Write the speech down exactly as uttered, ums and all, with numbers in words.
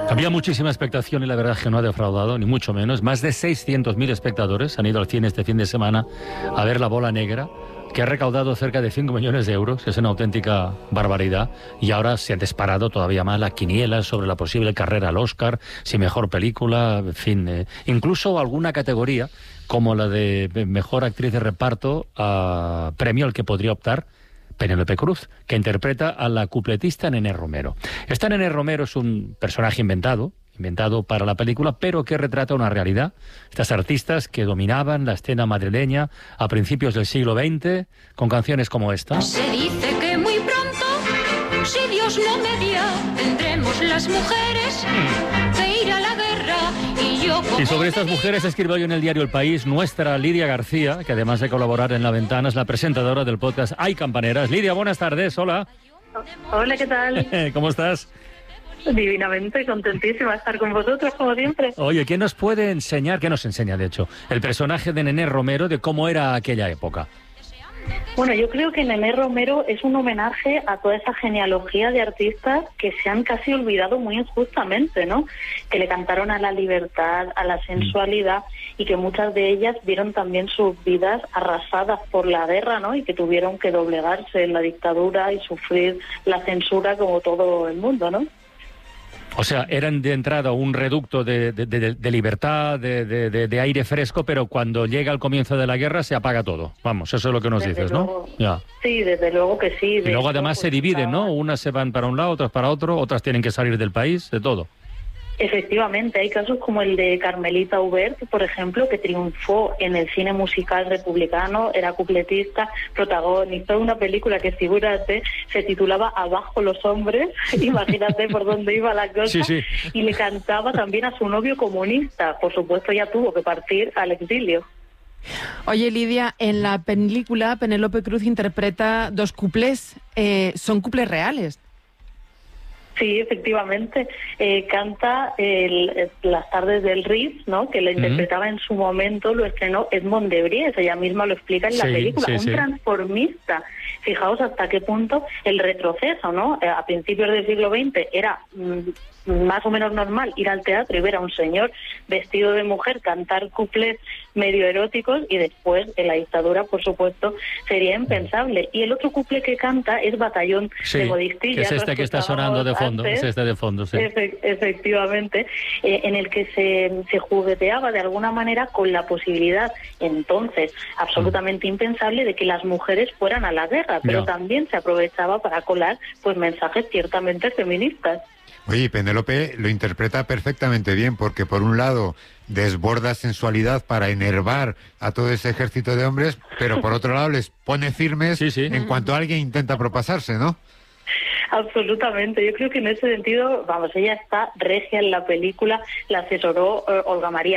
Había muchísima expectación y la verdad es que no ha defraudado, ni mucho menos. Más de seiscientos mil espectadores han ido al cine este fin de semana a ver La Bola Negra, que ha recaudado cerca de cinco millones de euros. Es una auténtica barbaridad. Y ahora se han disparado todavía más las quinielas sobre la posible carrera al Oscar, si mejor película, en fin. Eh, incluso alguna categoría, como la de mejor actriz de reparto, a premio al que podría optar Penélope Cruz, que interpreta a la cupletista Nené Romero. Esta Nené Romero es un personaje inventado, inventado para la película, pero que retrata una realidad. Estas artistas que dominaban la escena madrileña a principios del siglo veinte, con canciones como esta. Se dice que muy pronto, si Dios no media, tendremos las mujeres que ir a la guerra. Y yo Y sobre estas mujeres escribe hoy en el diario El País nuestra Lidia García, que además de colaborar en La Ventana es la presentadora del podcast Hay Campaneras. Lidia, buenas tardes, hola. Hola, ¿qué tal? ¿Cómo estás? Divinamente, contentísima de estar con vosotros, como siempre. Oye, ¿qué nos puede enseñar, qué nos enseña, de hecho, el personaje de Nené Romero, de cómo era aquella época? Bueno, yo creo que Nené Romero es un homenaje a toda esa genealogía de artistas que se han casi olvidado muy injustamente, ¿no? Que le cantaron a la libertad, a la sensualidad, y que muchas de ellas vieron también sus vidas arrasadas por la guerra, ¿no? Y que tuvieron que doblegarse en la dictadura y sufrir la censura como todo el mundo, ¿no? O sea, eran de entrada un reducto de, de, de, de libertad, de, de, de aire fresco, pero cuando llega el comienzo de la guerra se apaga todo. Vamos, eso es lo que nos Desde dices, luego, ¿no? Ya. Sí, desde luego que sí. Y luego además se dividen, ¿no? Unas se van para un lado, otras para otro, otras tienen que salir del país, de todo. Efectivamente, hay casos como el de Carmelita Hubert, por ejemplo, que triunfó en el cine musical republicano, era cupletista, protagonizó una película que, figúrate, se titulaba Abajo los hombres, imagínate por dónde iba la cosa, Sí, sí. y le cantaba también a su novio comunista. Por supuesto, ya tuvo que partir al exilio. Oye, Lidia, en la película Penélope Cruz interpreta dos cuplés, eh, son cuplés reales. Sí, efectivamente. Eh, canta el, Las tardes del Ritz, ¿no? Que la interpretaba uh-huh. en su momento, lo estrenó Edmond de Bries, ella misma lo explica en sí, la película. Sí, un sí. transformista. Fijaos hasta qué punto el retroceso, ¿no? A principios del siglo veinte era mm, más o menos normal ir al teatro y ver a un señor vestido de mujer cantar cuplés medio eróticos, y después en la dictadura, por supuesto, sería impensable. Y el otro cuplé que canta es Batallón sí, de Modistilla. Es este que está sonando de fondo, antes, es este de fondo, sí. Efe- efectivamente, eh, en el que se, se jugueteaba de alguna manera con la posibilidad, entonces, absolutamente mm. impensable, de que las mujeres fueran a la guerra, pero no. también se aprovechaba para colar pues mensajes ciertamente feministas. Oye, Penélope lo interpreta perfectamente bien, porque por un lado desborda sensualidad para enervar a todo ese ejército de hombres, pero por otro lado les pone firmes sí, sí. en cuanto alguien intenta propasarse, ¿no? Absolutamente, yo creo que en ese sentido, vamos, ella está regia en la película, la asesoró uh, Olga María